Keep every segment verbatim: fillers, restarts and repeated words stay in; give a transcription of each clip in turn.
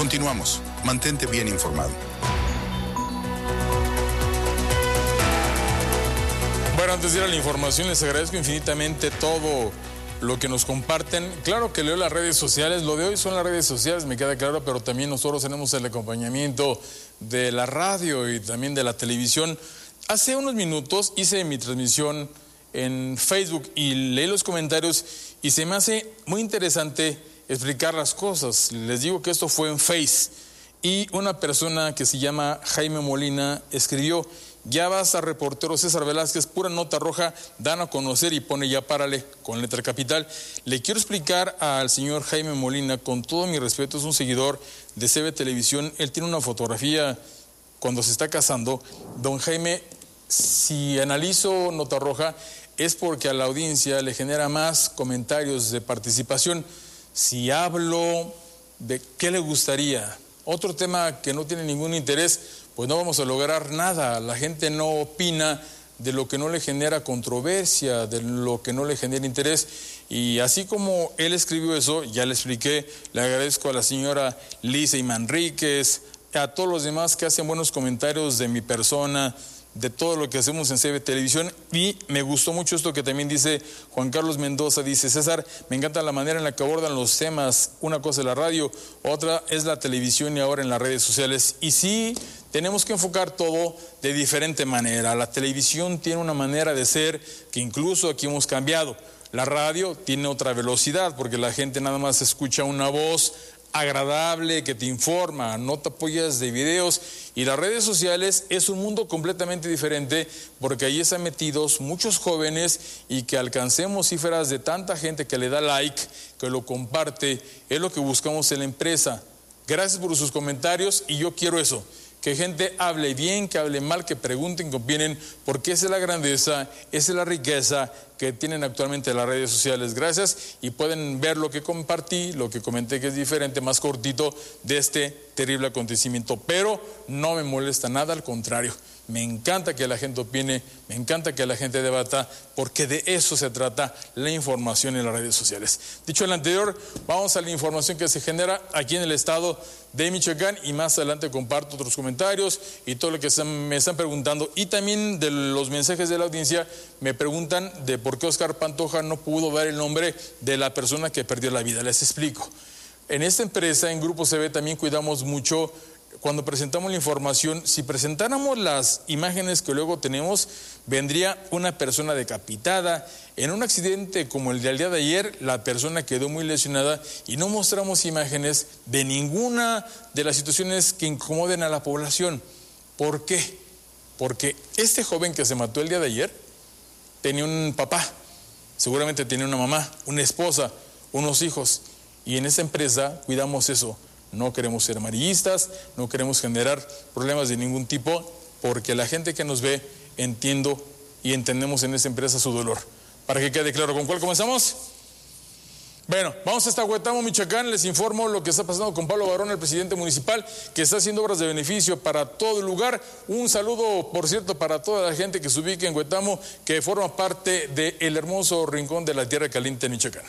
Continuamos. Mantente bien informado. Bueno, antes de ir a la información, les agradezco infinitamente todo lo que nos comparten. Claro que leo las redes sociales, lo de hoy son las redes sociales, me queda claro, pero también nosotros tenemos el acompañamiento de la radio y también de la televisión. Hace unos minutos hice mi transmisión en Facebook y leí los comentarios y se me hace muy interesante explicar las cosas. Les digo que esto fue en Face y una persona que se llama Jaime Molina escribió: ya basta, reportero César Velázquez, pura nota roja, dan a conocer, y pone ya párale con letra capital. Le quiero explicar al señor Jaime Molina, con todo mi respeto, es un seguidor de C B Televisión, él tiene una fotografía cuando se está casando. Don Jaime, si analizo nota roja es porque a la audiencia le genera más comentarios de participación. Si hablo de qué le gustaría, otro tema que no tiene ningún interés, pues no vamos a lograr nada. La gente no opina de lo que no le genera controversia, de lo que no le genera interés. Y así como él escribió eso, ya le expliqué, le agradezco a la señora Lisa Manríquez, a todos los demás que hacen buenos comentarios de mi persona, de todo lo que hacemos en C B Televisión. Y me gustó mucho esto que también dice Juan Carlos Mendoza, dice: César, me encanta la manera en la que abordan los temas. Una cosa es la radio, otra es la televisión y ahora en las redes sociales. Y sí, tenemos que enfocar todo de diferente manera. La televisión tiene una manera de ser que incluso aquí hemos cambiado. La radio tiene otra velocidad porque la gente nada más escucha una voz agradable que te informa, no te apoyas de videos. Y las redes sociales es un mundo completamente diferente porque ahí están metidos muchos jóvenes, y que alcancemos cifras de tanta gente que le da like, que lo comparte, es lo que buscamos en la empresa. Gracias por sus comentarios y yo quiero eso, que gente hable bien, que hable mal, que pregunten, que opinen, porque esa es la grandeza, esa es la riqueza que tienen actualmente las redes sociales. Gracias, y pueden ver lo que compartí, lo que comenté que es diferente, más cortito, de este terrible acontecimiento. Pero no me molesta nada, al contrario. Me encanta que la gente opine, me encanta que la gente debata, porque de eso se trata la información en las redes sociales. Dicho lo anterior, vamos a la información que se genera aquí en el estado de Michoacán, y más adelante comparto otros comentarios y todo lo que me están preguntando. Y también de los mensajes de la audiencia me preguntan de por qué Oscar Pantoja no pudo dar el nombre de la persona que perdió la vida. Les explico. En esta empresa, en Grupo C B, también cuidamos mucho cuando presentamos la información. Si presentáramos las imágenes que luego tenemos, vendría una persona decapitada. En un accidente como el del día de ayer, la persona quedó muy lesionada, y no mostramos imágenes de ninguna de las situaciones que incomoden a la población. ¿Por qué? Porque este joven que se mató el día de ayer tenía un papá, seguramente tenía una mamá, una esposa, unos hijos, y en esta empresa cuidamos eso. No queremos ser amarillistas, no queremos generar problemas de ningún tipo, porque la gente que nos ve, entiendo y entendemos en esta empresa su dolor. Para que quede claro, ¿con cuál comenzamos? Bueno, vamos hasta Huetamo, Michoacán. Les informo lo que está pasando con Pablo Barona, el presidente municipal, que está haciendo obras de beneficio para todo el lugar. Un saludo, por cierto, para toda la gente que se ubica en Huetamo, que forma parte del hermoso rincón de la tierra caliente en Michoacán.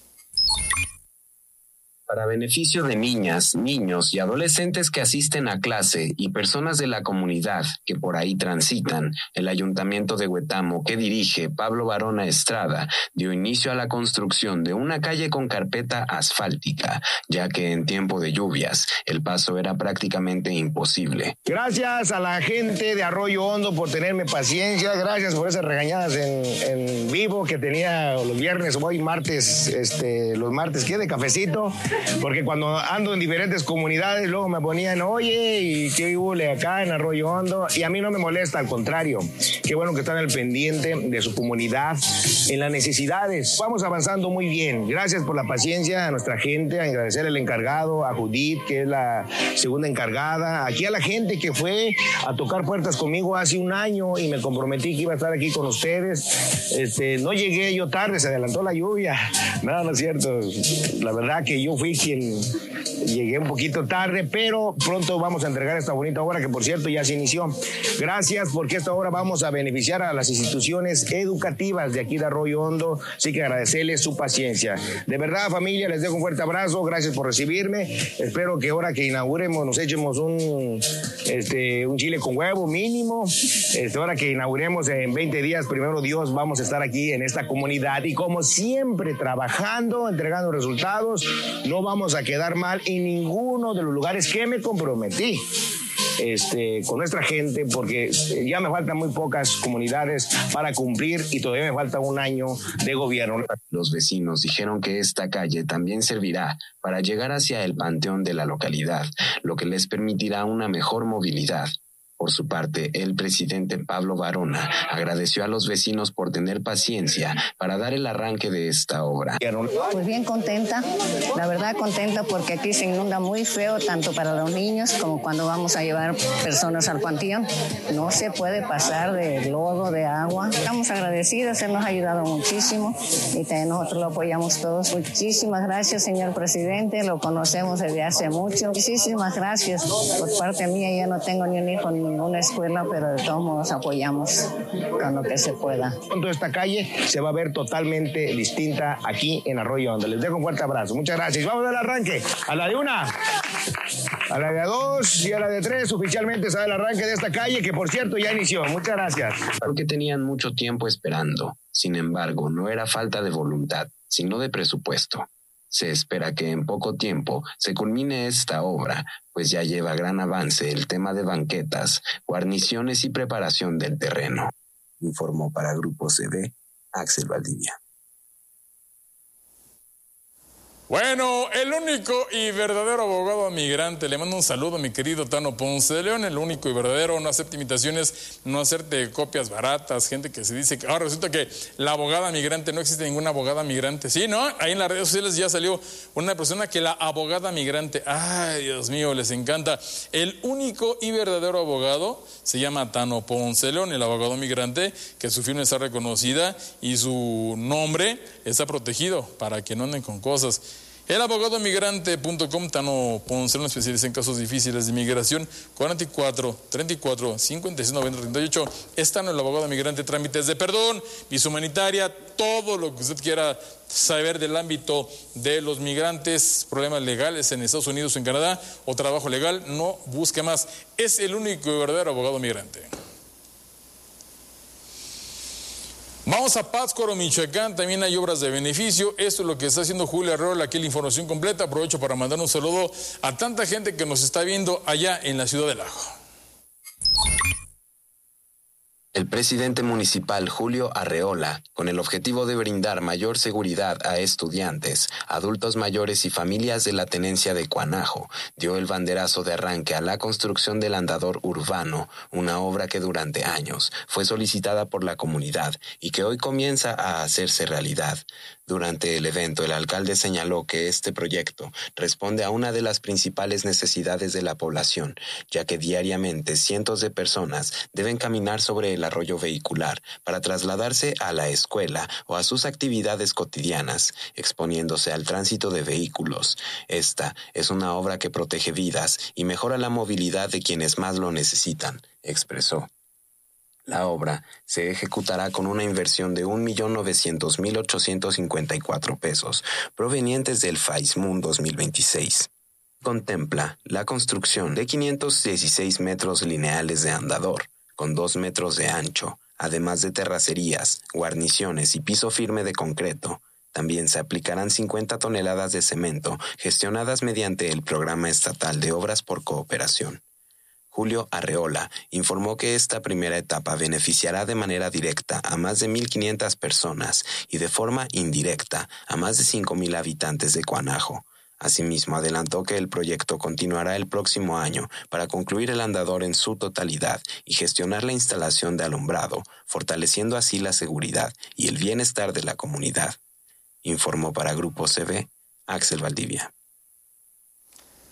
Para beneficio de niñas, niños y adolescentes que asisten a clase y personas de la comunidad que por ahí transitan, el Ayuntamiento de Huetamo, que dirige Pablo Barona Estrada, dio inicio a la construcción de una calle con carpeta asfáltica, ya que en tiempo de lluvias el paso era prácticamente imposible. Gracias a la gente de Arroyo Hondo por tenerme paciencia, gracias por esas regañadas en, en vivo que tenía los viernes, hoy martes, este, los martes, ¿qué? De cafecito. Porque cuando ando en diferentes comunidades, luego me ponían, oye, ¿y qué hubo acá en Arroyo Hondo? Y a mí no me molesta, al contrario. Qué bueno que están al pendiente de su comunidad, en las necesidades. Vamos avanzando muy bien. Gracias por la paciencia a nuestra gente, a agradecer al encargado, a Judith, que es la segunda encargada, aquí a la gente que fue a tocar puertas conmigo hace un año y me comprometí que iba a estar aquí con ustedes. Este, no llegué yo tarde, se adelantó la lluvia. Nada, no es cierto. La verdad que yo fui fui quien llegué un poquito tarde, pero pronto vamos a entregar esta bonita obra que, por cierto, ya se inició. Gracias, porque esta obra vamos a beneficiar a las instituciones educativas de aquí de Arroyo Hondo, así que agradecerles su paciencia. De verdad, familia, les dejo un fuerte abrazo, gracias por recibirme. Espero que ahora que inauguremos nos echemos un, este, un chile con huevo mínimo. Este, ahora que inauguremos en veinte días, primero Dios, vamos a estar aquí en esta comunidad y como siempre trabajando, entregando resultados. No vamos a quedar mal en ninguno de los lugares que me comprometí este, con nuestra gente, porque ya me faltan muy pocas comunidades para cumplir y todavía me falta un año de gobierno. Los vecinos dijeron que esta calle también servirá para llegar hacia el panteón de la localidad, lo que les permitirá una mejor movilidad. Por su parte, el presidente Pablo Varona agradeció a los vecinos por tener paciencia para dar el arranque de esta obra. Pues bien contenta, la verdad contenta porque aquí se inunda muy feo tanto para los niños como cuando vamos a llevar personas al panteón. No se puede pasar de lodo, de agua. Estamos agradecidos, él nos ha ayudado muchísimo y también nosotros lo apoyamos todos. Muchísimas gracias, señor presidente, lo conocemos desde hace mucho. Muchísimas gracias. Por parte mía, yo no tengo ni un hijo ni ninguna escuela, pero de todos modos apoyamos con lo que se pueda. Toda esta calle se va a ver totalmente distinta aquí en Arroyo Hondo. Les dejo un fuerte abrazo. Muchas gracias. Vamos al arranque. A la de una, a la de dos y a la de tres. Oficialmente se da el arranque de esta calle, que por cierto ya inició. Muchas gracias. Porque tenían mucho tiempo esperando. Sin embargo, no era falta de voluntad, sino de presupuesto. Se espera que en poco tiempo se culmine esta obra, pues ya lleva gran avance el tema de banquetas, guarniciones y preparación del terreno. Informó para Grupo C V, Axel Valdivia. Bueno, el único y verdadero abogado migrante, le mando un saludo a mi querido Tano Ponce de León, el único y verdadero, no acepta imitaciones, no hacerte copias baratas, gente que se dice que ahora resulta que la abogada migrante, no existe ninguna abogada migrante, sí, ¿no? Ahí en las redes sociales ya salió una persona que la abogada migrante, ay Dios mío, les encanta, el único y verdadero abogado se llama Tano Ponce de León, el abogado migrante, que su firma está reconocida y su nombre está protegido para que no anden con cosas. El abogado migrante punto com, Tano Ponce, un especialista en casos difíciles de inmigración, cuarenta y cuatro, treinta y cuatro, cincuenta y seis, noventa, treinta y ocho. Es Tano, el abogado migrante, trámites de perdón, visa humanitaria, todo lo que usted quiera saber del ámbito de los migrantes, problemas legales en Estados Unidos o en Canadá, o trabajo legal, no busque más. Es el único y verdadero abogado migrante. Vamos a Pátzcuaro, Michoacán, también hay obras de beneficio. Esto es lo que está haciendo Julio Arreola, aquí la información completa. Aprovecho para mandar un saludo a tanta gente que nos está viendo allá en la Ciudad del Lago. El presidente municipal Julio Arreola, con el objetivo de brindar mayor seguridad a estudiantes, adultos mayores y familias de la tenencia de Cuanajo, dio el banderazo de arranque a la construcción del andador urbano, una obra que durante años fue solicitada por la comunidad y que hoy comienza a hacerse realidad. Durante el evento, el alcalde señaló que este proyecto responde a una de las principales necesidades de la población, ya que diariamente cientos de personas deben caminar sobre el arroyo vehicular para trasladarse a la escuela o a sus actividades cotidianas, exponiéndose al tránsito de vehículos. Esta es una obra que protege vidas y mejora la movilidad de quienes más lo necesitan, expresó. La obra se ejecutará con una inversión de un millón novecientos mil ochocientos cincuenta y cuatro pesos, provenientes del FAISMUN dos mil veintiséis. Contempla la construcción de quinientos dieciséis metros lineales de andador, con dos metros de ancho, además de terracerías, guarniciones y piso firme de concreto. También se aplicarán cincuenta toneladas de cemento, gestionadas mediante el Programa Estatal de Obras por Cooperación. Julio Arreola informó que esta primera etapa beneficiará de manera directa a más de mil quinientas personas y de forma indirecta a más de cinco mil habitantes de Cuanajo. Asimismo, adelantó que el proyecto continuará el próximo año para concluir el andador en su totalidad y gestionar la instalación de alumbrado, fortaleciendo así la seguridad y el bienestar de la comunidad. Informó para Grupo C V, Axel Valdivia.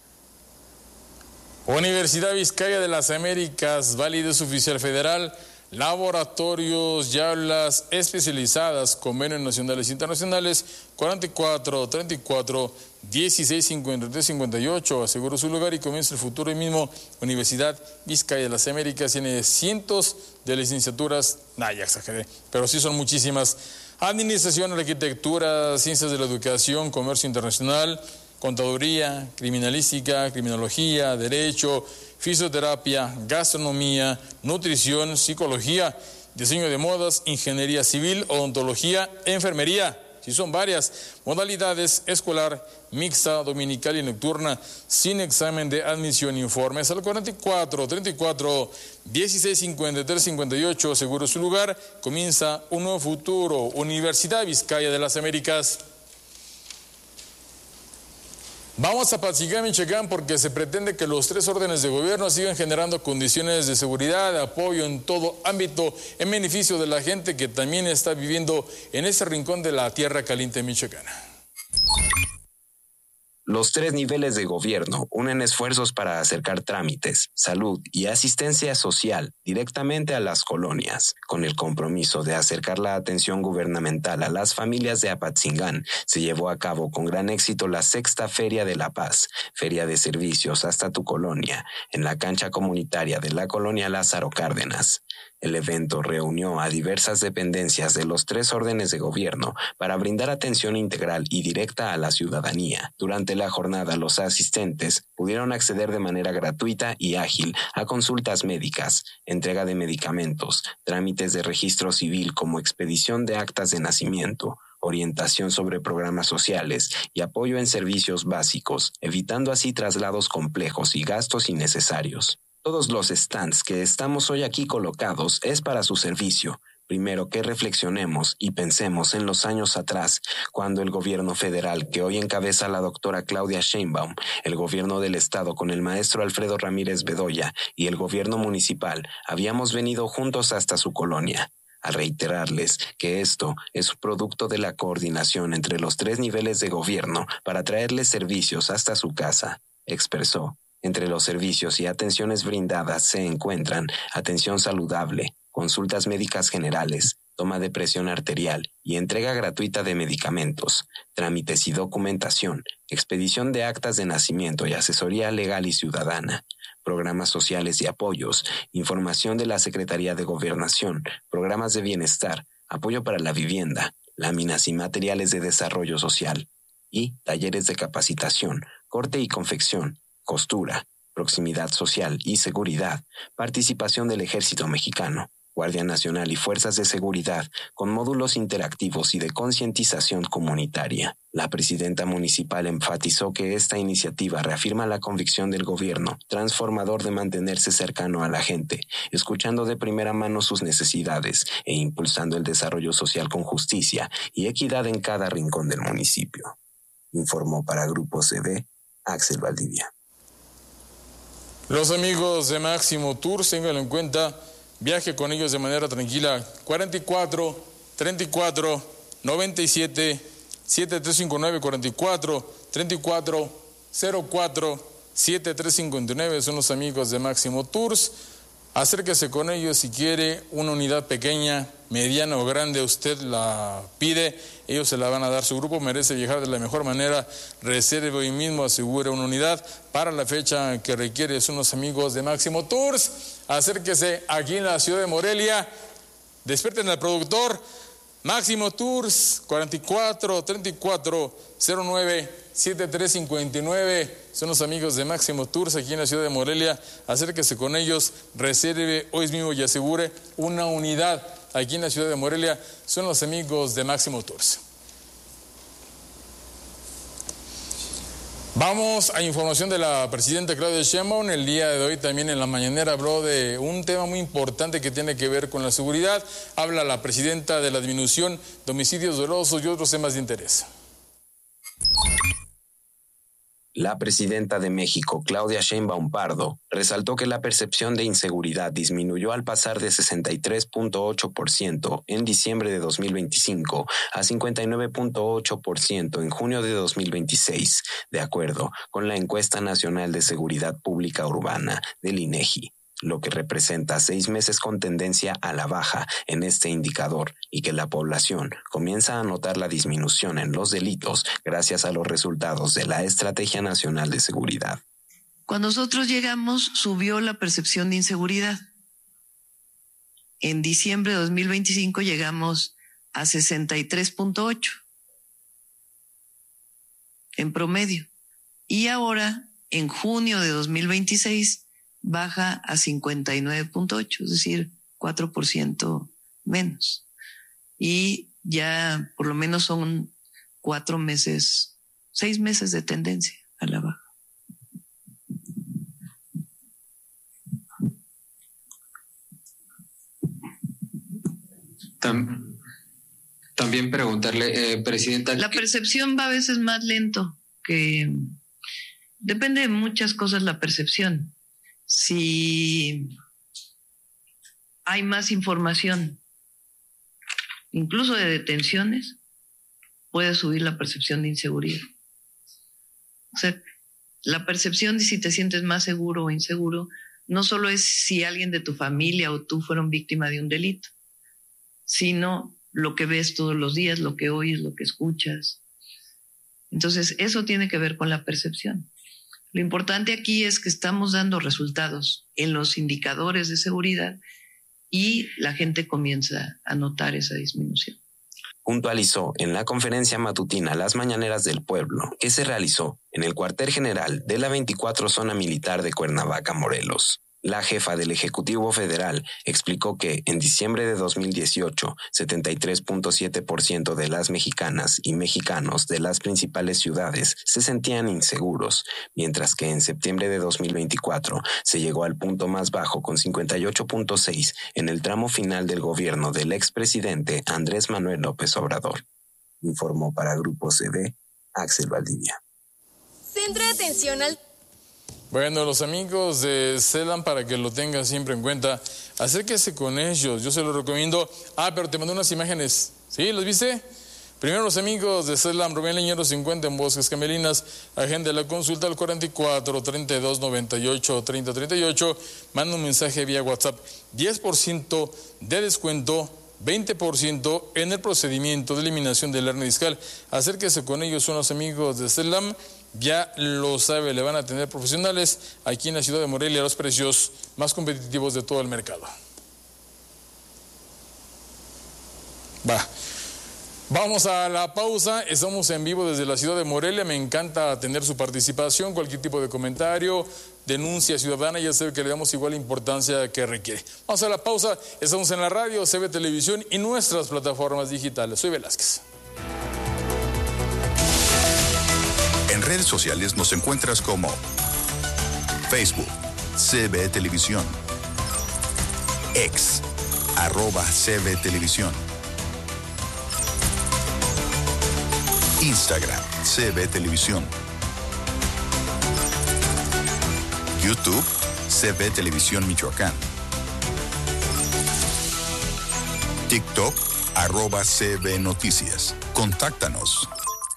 Universidad Vizcaya de las Américas validó su oficial federal. laboratorios y aulas especializadas, convenios nacionales e internacionales, cuarenta y cuatro, treinta y cuatro, dieciséis, cincuenta y tres, cincuenta y ocho, aseguró su lugar y comienza el futuro. Y mismo Universidad Vizcaya de las Américas tiene cientos de licenciaturas, nah, ya exageré, pero sí son muchísimas. Administración, arquitectura, ciencias de la educación, comercio internacional, contaduría, criminalística, criminología, derecho, fisioterapia, gastronomía, nutrición, psicología, diseño de modas, ingeniería civil, odontología, enfermería. Si son varias modalidades, escolar, mixta, dominical y nocturna, sin examen de admisión. Informes al cuarenta y cuatro, treinta y cuatro, dieciséis, cincuenta y tres, cincuenta y ocho. Seguro su lugar. Comienza un nuevo futuro. Universidad Vizcaya de las Américas. Vamos a Patzingán, Michoacán, porque se pretende que los tres órdenes de gobierno sigan generando condiciones de seguridad, de apoyo en todo ámbito, en beneficio de la gente que también está viviendo en ese rincón de la tierra caliente michoacana. Los tres niveles de gobierno unen esfuerzos para acercar trámites, salud y asistencia social directamente a las colonias. Con el compromiso de acercar la atención gubernamental a las familias de Apatzingán, se llevó a cabo con gran éxito la Sexta Feria de la Paz, Feria de Servicios hasta tu colonia, en la cancha comunitaria de la colonia Lázaro Cárdenas. El evento reunió a diversas dependencias de los tres órdenes de gobierno para brindar atención integral y directa a la ciudadanía. Durante la jornada, los asistentes pudieron acceder de manera gratuita y ágil a consultas médicas, entrega de medicamentos, trámites de registro civil como expedición de actas de nacimiento, orientación sobre programas sociales y apoyo en servicios básicos, evitando así traslados complejos y gastos innecesarios. Todos los stands que estamos hoy aquí colocados es para su servicio. Primero que reflexionemos y pensemos en los años atrás, cuando el gobierno federal que hoy encabeza la doctora Claudia Sheinbaum, el gobierno del estado con el maestro Alfredo Ramírez Bedoya y el gobierno municipal habíamos venido juntos hasta su colonia. A reiterarles que esto es producto de la coordinación entre los tres niveles de gobierno para traerles servicios hasta su casa, expresó. Entre los servicios y atenciones brindadas se encuentran atención saludable, consultas médicas generales, toma de presión arterial y entrega gratuita de medicamentos, trámites y documentación, expedición de actas de nacimiento y asesoría legal y ciudadana, programas sociales y apoyos, información de la Secretaría de Gobernación, programas de bienestar, apoyo para la vivienda, láminas y materiales de desarrollo social, y talleres de capacitación, corte y confección, costura, proximidad social y seguridad, participación del Ejército Mexicano, Guardia Nacional y Fuerzas de Seguridad con módulos interactivos y de concientización comunitaria. La presidenta municipal enfatizó que esta iniciativa reafirma la convicción del gobierno transformador de mantenerse cercano a la gente, escuchando de primera mano sus necesidades e impulsando el desarrollo social con justicia y equidad en cada rincón del municipio. Informó para Grupo C V, Axel Valdivia. Los amigos de Máximo Tours, ténganlo en cuenta, viaje con ellos de manera tranquila. cuarenta y cuatro, treinta y cuatro, noventa y siete, setenta y tres cincuenta y nueve, cuarenta y cuatro, treinta y cuatro, cero cuatro, setenta y tres cincuenta y nueve son los amigos de Máximo Tours. Acérquese con ellos si quiere una unidad pequeña, mediana o grande, usted la pide, ellos se la van a dar. Su grupo merece viajar de la mejor manera. Reserve hoy mismo, asegure una unidad para la fecha que requiere. Son los amigos de Máximo Tours. Acérquese aquí en la ciudad de Morelia. Despierten al productor. Máximo Tours, cuarenta y cuatro, treinta y cuatro, cero nueve, setenta y tres cincuenta y nueve. Son los amigos de Máximo Tours aquí en la ciudad de Morelia. Acérquese con ellos, reserve hoy mismo y asegure una unidad aquí en la ciudad de Morelia. Son los amigos de Máximo Tours. Vamos a información de la presidenta Claudia Sheinbaum. El día de hoy también en la mañanera habló de un tema muy importante que tiene que ver con la seguridad. Habla la presidenta de la disminución de homicidios dolosos y otros temas de interés. La presidenta de México, Claudia Sheinbaum Pardo, resaltó que la percepción de inseguridad disminuyó al pasar de sesenta y tres punto ocho por ciento en diciembre de dos mil veinticinco a cincuenta y nueve punto ocho por ciento en junio de dos mil veintiséis, de acuerdo con la Encuesta Nacional de Seguridad Pública Urbana del INEGI. lo que representa seis meses con tendencia a la baja en este indicador y que la población comienza a notar la disminución en los delitos gracias a los resultados de la Estrategia Nacional de Seguridad. Cuando nosotros llegamos, subió la percepción de inseguridad. En diciembre de dos mil veinticinco llegamos a sesenta y tres punto ocho en promedio. Y ahora, en junio de dos mil veintiséis, baja a cincuenta y nueve punto ocho, es decir, cuatro por ciento menos. Y ya por lo menos son cuatro meses, seis meses de tendencia a la baja. Tam, también preguntarle, eh, Presidenta... La percepción va a veces más lento, que depende de muchas cosas la percepción. Si hay más información, incluso de detenciones, puede subir la percepción de inseguridad. O sea, la percepción de si te sientes más seguro o inseguro no solo es si alguien de tu familia o tú fueron víctima de un delito, sino lo que ves todos los días, lo que oyes, lo que escuchas. Entonces, eso tiene que ver con la percepción. Lo importante aquí es que estamos dando resultados en los indicadores de seguridad y la gente comienza a notar esa disminución. Puntualizó en la conferencia matutina Las Mañaneras del Pueblo, que se realizó en el cuartel general de la veinticuatro Zona Militar de Cuernavaca, Morelos. La jefa del Ejecutivo Federal explicó que en diciembre de dos mil dieciocho, setenta y tres punto siete por ciento de las mexicanas y mexicanos de las principales ciudades se sentían inseguros, mientras que en septiembre de dos mil veinticuatro se llegó al punto más bajo con cincuenta y ocho punto seis en el tramo final del gobierno del expresidente Andrés Manuel López Obrador. Informó para Grupo C V, Axel Valdivia. Centro de atención al... Bueno, los amigos de Celam, para que lo tengan siempre en cuenta, acérquese con ellos, yo se los recomiendo. Ah, pero te mandé unas imágenes, ¿sí? ¿Los viste? Primero los amigos de Celam, Rubén Leñero cincuenta en Bosques Camelinas, agenda la consulta al cuarenta y cuatro, treinta y dos, noventa y ocho, treinta, treinta y ocho, manda un mensaje vía WhatsApp, diez por ciento de descuento, veinte por ciento en el procedimiento de eliminación del hernia discal. Acérquese con ellos, son los amigos de Celam. Ya lo sabe, le van a atender profesionales aquí en la ciudad de Morelia a los precios más competitivos de todo el mercado. Va. Vamos a la pausa, estamos en vivo desde la ciudad de Morelia, me encanta tener su participación, cualquier tipo de comentario, denuncia ciudadana, ya sabe que le damos igual importancia que requiere. Vamos a la pausa, estamos en la radio, C V Televisión y nuestras plataformas digitales. Soy Velázquez. En redes sociales nos encuentras como Facebook, C V Televisión, X, arroba C V Televisión, Instagram, C V Televisión, YouTube, C V Televisión Michoacán, TikTok, arroba C V Noticias. Contáctanos.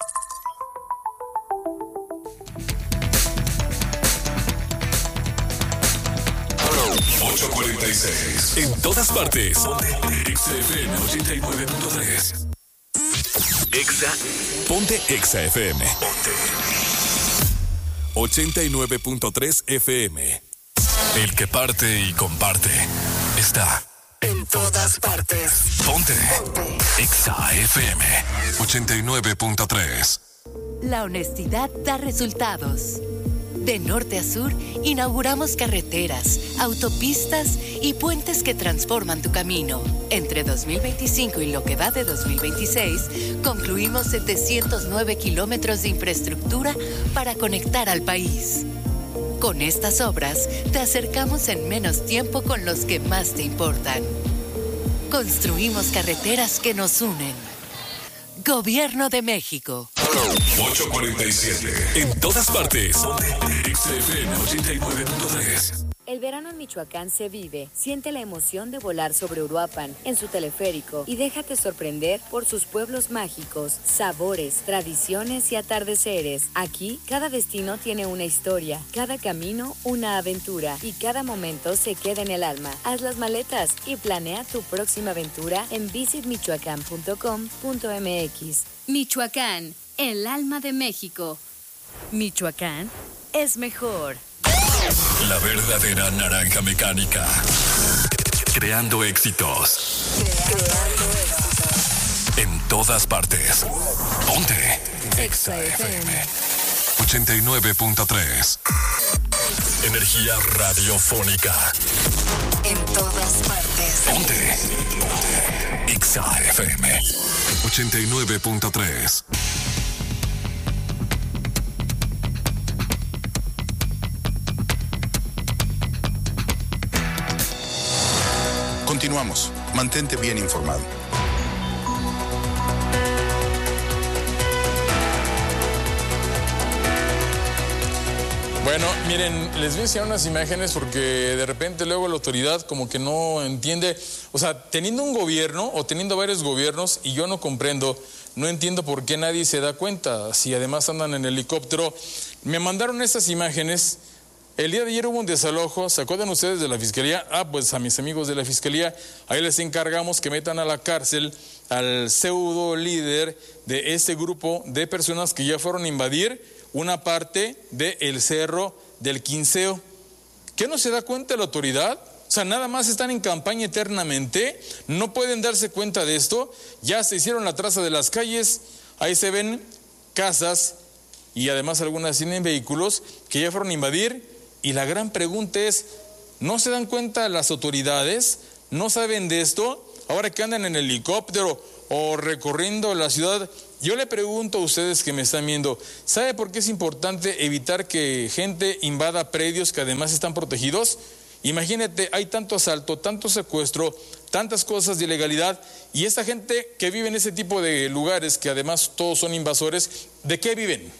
ocho cuarenta y seis. En todas partes. Exa F M ochenta y nueve punto tres. Exa. Ponte Exa F M. Ponte. ochenta y nueve punto tres F M. El que parte y comparte está en todas partes. Ponte. Ponte. Exa F M ochenta y nueve punto tres. La honestidad da resultados. De norte a sur, inauguramos carreteras, autopistas y puentes que transforman tu camino. Entre dos mil veinticinco y lo que va de dos mil veintiséis, concluimos setecientos nueve kilómetros de infraestructura para conectar al país. Con estas obras, te acercamos en menos tiempo con los que más te importan. Construimos carreteras que nos unen. Gobierno de México. ocho cuarenta y siete. En todas partes. Exa F M ochenta y nueve punto tres. El verano en Michoacán se vive. Siente la emoción de volar sobre Uruapan, en su teleférico, y déjate sorprender por sus pueblos mágicos, sabores, tradiciones y atardeceres. Aquí, cada destino tiene una historia, cada camino una aventura, y cada momento se queda en el alma. Haz las maletas y planea tu próxima aventura en visit michoacán punto com punto m x. Michoacán, el alma de México. Michoacán es mejor. La verdadera naranja mecánica. Creando éxitos. Creando éxitos. En todas partes. Ponte. Exa F M. ochenta y nueve punto tres. Energía radiofónica. En todas partes. Ponte. Ponte. Exa F M. ochenta y nueve punto tres. Continuamos. Mantente bien informado. Bueno, miren, les voy a enseñar unas imágenes porque de repente luego la autoridad como que no entiende, o sea, teniendo un gobierno o teniendo varios gobiernos, y yo no comprendo, no entiendo por qué nadie se da cuenta, si además andan en helicóptero. Me mandaron estas imágenes. El día de ayer hubo un desalojo, ¿se acuerdan ustedes de la Fiscalía? Ah, pues a mis amigos de la Fiscalía, ahí les encargamos que metan a la cárcel al pseudo líder de este grupo de personas que ya fueron a invadir una parte del Cerro del Quinceo. ¿Qué no se da cuenta la autoridad? O sea, nada más están en campaña eternamente, no pueden darse cuenta de esto. Ya se hicieron la traza de las calles, ahí se ven casas y además algunas tienen vehículos que ya fueron a invadir. Y la gran pregunta es, ¿no se dan cuenta las autoridades? ¿No saben de esto? Ahora que andan en helicóptero o recorriendo la ciudad, yo le pregunto a ustedes que me están viendo, ¿sabe por qué es importante evitar que gente invada predios que además están protegidos? Imagínate, hay tanto asalto, tanto secuestro, tantas cosas de ilegalidad, y esta gente que vive en ese tipo de lugares, que además todos son invasores, ¿de qué viven?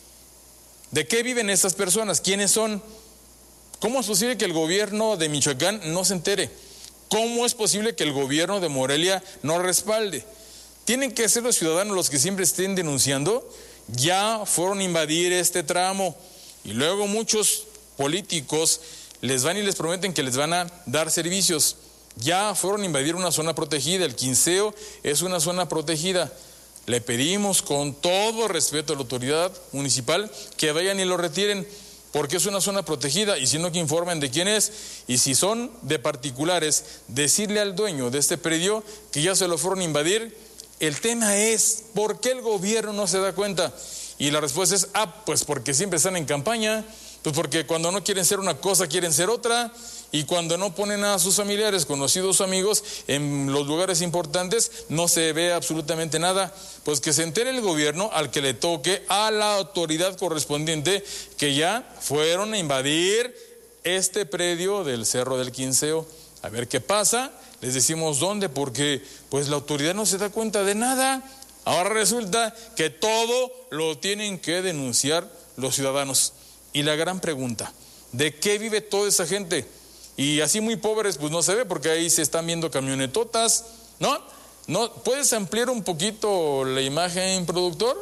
¿De qué viven estas personas? ¿Quiénes son? ¿Cómo es posible que el gobierno de Michoacán no se entere? ¿Cómo es posible que el gobierno de Morelia no respalde? Tienen que ser los ciudadanos los que siempre estén denunciando. Ya fueron a invadir este tramo y luego muchos políticos les van y les prometen que les van a dar servicios. Ya fueron a invadir una zona protegida. El Quinceo es una zona protegida. Le pedimos con todo respeto a la autoridad municipal que vayan y lo retiren, porque es una zona protegida, y si no, que informen de quién es, y si son de particulares, decirle al dueño de este predio que ya se lo fueron a invadir. El tema es, ¿por qué el gobierno no se da cuenta? Y la respuesta es, ah, pues porque siempre están en campaña, pues porque cuando no quieren ser una cosa, quieren ser otra, y cuando no ponen a sus familiares, conocidos o amigos en los lugares importantes, no se ve absolutamente nada. Pues que se entere el gobierno al que le toque, a la autoridad correspondiente, que ya fueron a invadir este predio del Cerro del Quinceo. A ver qué pasa, les decimos dónde, porque pues la autoridad no se da cuenta de nada. Ahora resulta que todo lo tienen que denunciar los ciudadanos. Y la gran pregunta, ¿de qué vive toda esa gente? Y así muy pobres, pues no se ve, porque ahí se están viendo camionetotas, ¿no? ¿No? ¿Puedes ampliar un poquito la imagen, productor?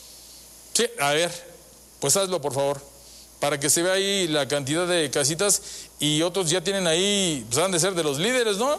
Sí, a ver, pues hazlo, por favor, para que se vea ahí la cantidad de casitas, y otros ya tienen ahí, pues han de ser de los líderes, ¿no?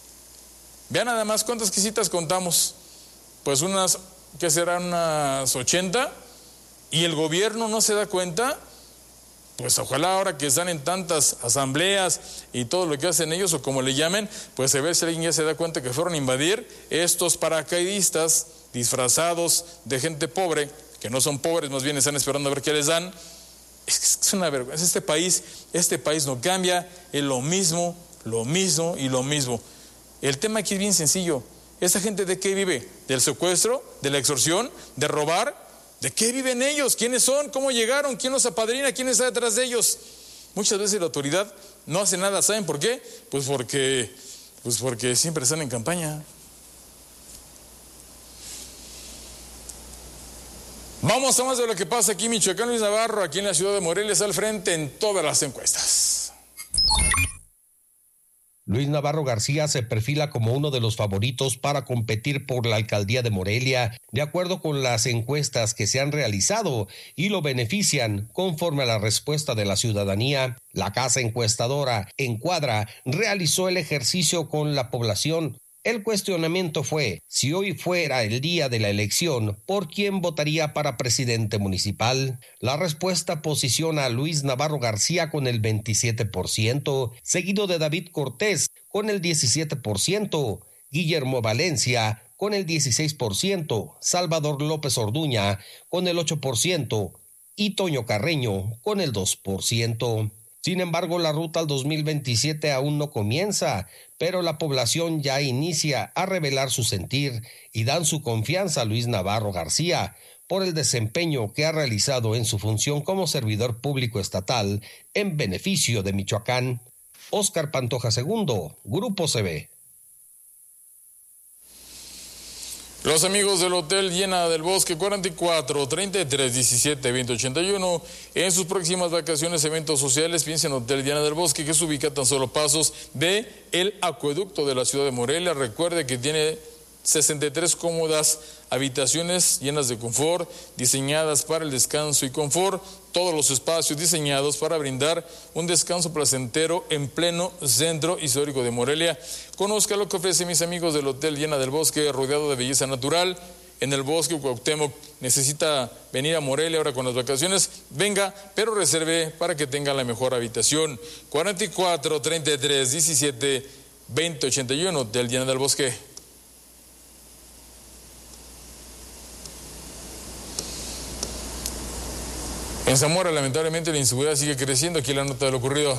Vean nada más cuántas casitas contamos, pues unas, ¿qué serán? Unas ochenta, y el gobierno no se da cuenta. Pues ojalá ahora que están en tantas asambleas y todo lo que hacen ellos, o como le llamen, pues se ve si alguien ya se da cuenta que fueron a invadir estos paracaidistas disfrazados de gente pobre, que no son pobres, más bien están esperando a ver qué les dan. Es, es una vergüenza. Este país, este país no cambia, es lo mismo, lo mismo y lo mismo. El tema aquí es bien sencillo. ¿Esta gente de qué vive? ¿Del secuestro? ¿De la extorsión? ¿De robar? ¿De qué viven ellos? ¿Quiénes son? ¿Cómo llegaron? ¿Quién los apadrina? ¿Quién está detrás de ellos? Muchas veces la autoridad no hace nada. ¿Saben por qué? Pues porque, pues porque siempre están en campaña. Vamos a más de lo que pasa aquí en Michoacán. Luis Navarro, aquí en la ciudad de Morelia, al frente en todas las encuestas. Luis Navarro García se perfila como uno de los favoritos para competir por la alcaldía de Morelia, de acuerdo con las encuestas que se han realizado y lo benefician conforme a la respuesta de la ciudadanía. La casa encuestadora Encuadra realizó el ejercicio con la población. El cuestionamiento fue, si hoy fuera el día de la elección, ¿por quién votaría para presidente municipal? La respuesta posiciona a Luis Navarro García con el veintisiete por ciento, seguido de David Cortés con el diecisiete por ciento, Guillermo Valencia con el dieciséis por ciento, Salvador López Orduña con el ocho por ciento y Toño Carreño con el dos por ciento. Sin embargo, la ruta al dos mil veintisiete aún no comienza, pero la población ya inicia a revelar su sentir y dan su confianza a Luis Navarro García por el desempeño que ha realizado en su función como servidor público estatal en beneficio de Michoacán. Óscar Pantoja segundo, Grupo C B. Los amigos del Hotel Llena del Bosque, cuarenta y cuatro, treinta y tres, diecisiete, veinte, ochenta y uno. En sus próximas vacaciones, eventos sociales, piensen en Hotel Llena del Bosque, que se ubica a tan solo pasos de el acueducto de la ciudad de Morelia. Recuerde que tiene sesenta y tres cómodas habitaciones llenas de confort, diseñadas para el descanso y confort, todos los espacios diseñados para brindar un descanso placentero en pleno centro histórico de Morelia. Conozca lo que ofrece, mis amigos del Hotel Llena del Bosque, rodeado de belleza natural, en el bosque Cuauhtémoc. Necesita venir a Morelia ahora con las vacaciones, venga, pero reserve para que tenga la mejor habitación. cuarenta y cuatro, treinta y tres, diecisiete, veinte, ochenta y uno, Hotel Llena del Bosque. En Zamora, lamentablemente, la inseguridad sigue creciendo. Aquí la nota de lo ocurrido.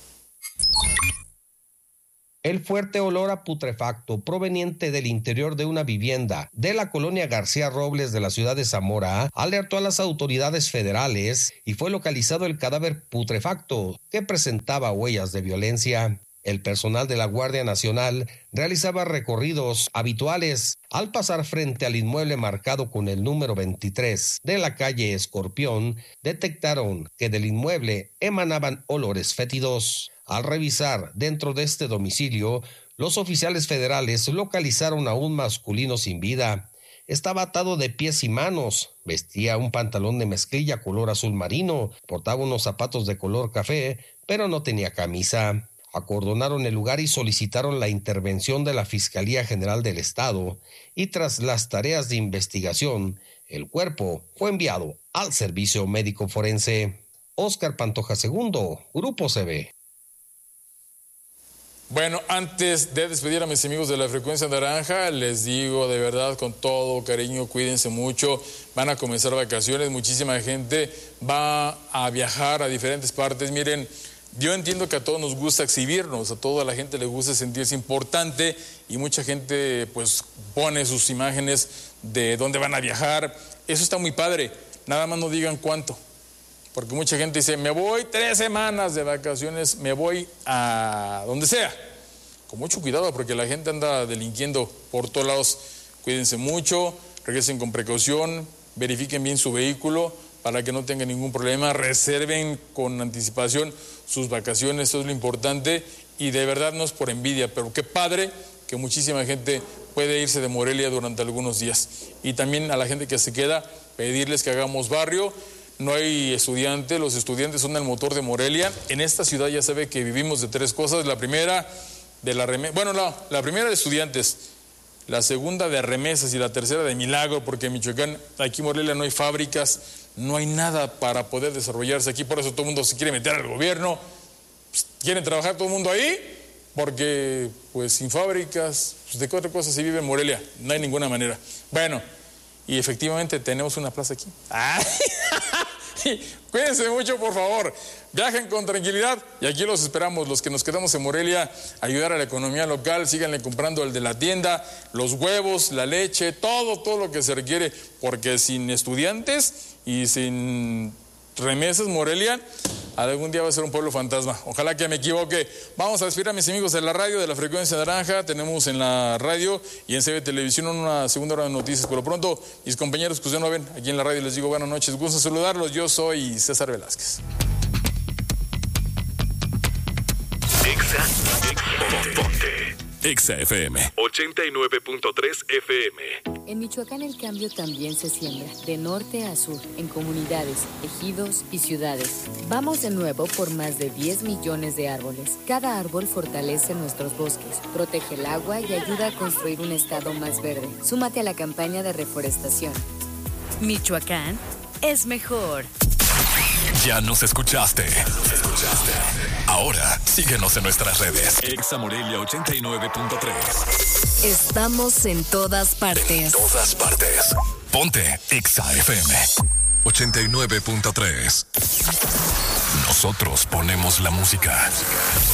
El fuerte olor a putrefacto proveniente del interior de una vivienda de la colonia García Robles de la ciudad de Zamora alertó a las autoridades federales y fue localizado el cadáver putrefacto que presentaba huellas de violencia. El personal de la Guardia Nacional realizaba recorridos habituales. Al pasar frente al inmueble marcado con el número veintitrés de la calle Escorpión, detectaron que del inmueble emanaban olores fétidos. Al revisar dentro de este domicilio, los oficiales federales localizaron a un masculino sin vida. Estaba atado de pies y manos, vestía un pantalón de mezclilla color azul marino, portaba unos zapatos de color café, pero no tenía camisa. Acordonaron el lugar y solicitaron la intervención de la Fiscalía General del Estado, y tras las tareas de investigación, el cuerpo fue enviado al Servicio Médico Forense. Óscar Pantoja segundo, Grupo C B. Bueno, antes de despedir a mis amigos de la Frecuencia Naranja, les digo de verdad con todo cariño, cuídense mucho, van a comenzar vacaciones, muchísima gente va a viajar a diferentes partes. Miren, yo entiendo que a todos nos gusta exhibirnos, a toda la gente le gusta sentirse importante y mucha gente pues pone sus imágenes de dónde van a viajar. Eso está muy padre, nada más no digan cuánto, porque mucha gente dice, me voy tres semanas de vacaciones, me voy a donde sea. Con mucho cuidado porque la gente anda delinquiendo por todos lados. Cuídense mucho, regresen con precaución, verifiquen bien su vehículo para que no tengan ningún problema, reserven con anticipación sus vacaciones, eso es lo importante, y de verdad no es por envidia, pero qué padre que muchísima gente puede irse de Morelia durante algunos días. Y también a la gente que se queda, pedirles que hagamos barrio. No hay estudiantes, los estudiantes son el motor de Morelia. En esta ciudad ya sabe que vivimos de tres cosas. La primera, de la remesa, bueno, no, la primera de estudiantes, la segunda de remesas y la tercera de milagro, porque en Michoacán, aquí en Morelia no hay fábricas, no hay nada para poder desarrollarse aquí, por eso todo el mundo se quiere meter al gobierno. Pues, quieren trabajar todo el mundo ahí, porque pues sin fábricas, pues, ¿de qué otra cosa se vive en Morelia? No hay ninguna manera. Bueno, y efectivamente tenemos una plaza aquí. ¡Ay! Cuídense mucho, por favor. Viajen con tranquilidad y aquí los esperamos, los que nos quedamos en Morelia, ayudar a la economía local. Síganle comprando el de la tienda, los huevos, la leche, todo, todo lo que se requiere, porque sin estudiantes y sin remesas, Morelia algún día va a ser un pueblo fantasma. Ojalá que me equivoque. Vamos a despedir a mis amigos de la radio, de la Frecuencia Naranja. Tenemos en la radio y en C B Televisión una segunda hora de noticias. Por lo pronto, mis compañeros que ustedes no ven aquí en la radio, les digo buenas noches, gusto saludarlos. Yo soy César Velázquez. Exa, ponte. Exa F M ochenta y nueve punto tres F M. En Michoacán el cambio también se siembra, de norte a sur, en comunidades, ejidos y ciudades. Vamos de nuevo por más de diez millones de árboles. Cada árbol fortalece nuestros bosques, protege el agua y ayuda a construir un estado más verde. Súmate a la campaña de reforestación. Michoacán es mejor. Ya nos escuchaste. Ya nos escuchaste. Ahora síguenos en nuestras redes. Exa Morelia ochenta y nueve punto tres. Estamos en todas partes. En todas partes. Ponte Exa F M ochenta y nueve punto tres. Nosotros ponemos la música.